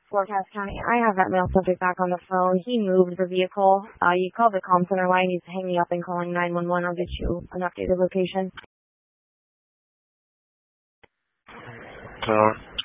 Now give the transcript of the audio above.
Forecast County. I have that male subject back on the phone. He moved the vehicle. You called the comm center line. He's hanging up and calling 911. I'll get you an updated location.